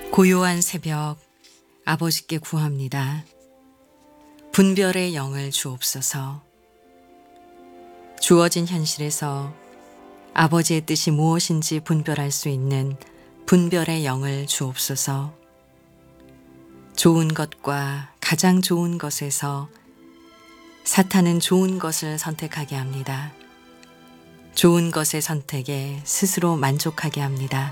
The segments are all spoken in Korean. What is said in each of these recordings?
고요한 새벽 아버지께 구합니다. 분별의 영을 주옵소서. 주어진 현실에서 아버지의 뜻이 무엇인지 분별할 수 있는 분별의 영을 주옵소서. 좋은 것과 가장 좋은 것에서 사탄은 좋은 것을 선택하게 합니다. 좋은 것의 선택에 스스로 만족하게 합니다.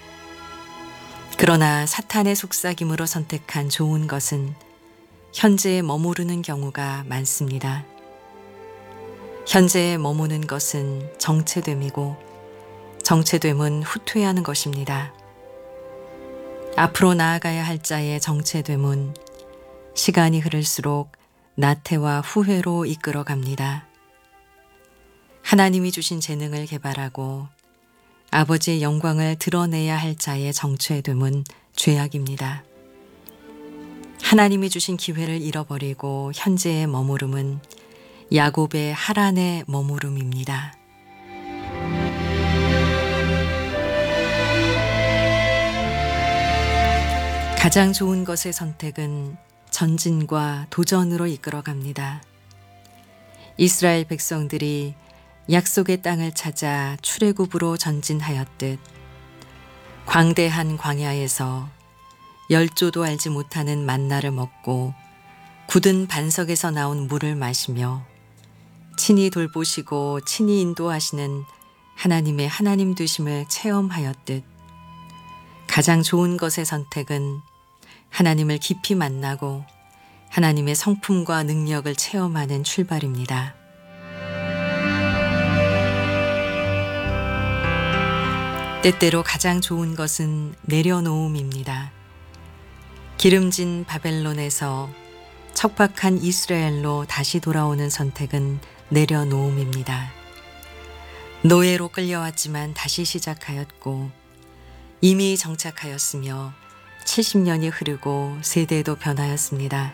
그러나 사탄의 속삭임으로 선택한 좋은 것은 현재에 머무르는 경우가 많습니다. 현재에 머무는 것은 정체됨이고 정체됨은 후퇴하는 것입니다. 앞으로 나아가야 할 자의 정체됨은 시간이 흐를수록 나태와 후회로 이끌어갑니다. 하나님이 주신 재능을 개발하고 아버지의 영광을 드러내야 할 자의 정체됨은 죄악입니다. 하나님이 주신 기회를 잃어버리고 현재에 머무름은 야곱의 하란에 머무름입니다. 가장 좋은 것의 선택은 전진과 도전으로 이끌어갑니다. 이스라엘 백성들이 약속의 땅을 찾아 출애굽으로 전진하였듯 광대한 광야에서 열조도 알지 못하는 만나를 먹고 굳은 반석에서 나온 물을 마시며 친히 돌보시고 친히 인도하시는 하나님의 하나님 되심을 체험하였듯 가장 좋은 것의 선택은 하나님을 깊이 만나고 하나님의 성품과 능력을 체험하는 출발입니다. 때때로 가장 좋은 것은 내려놓음입니다. 기름진 바벨론에서 척박한 이스라엘로 다시 돌아오는 선택은 내려놓음입니다. 노예로 끌려왔지만 다시 시작하였고 이미 정착하였으며 70년이 흐르고 세대도 변하였습니다.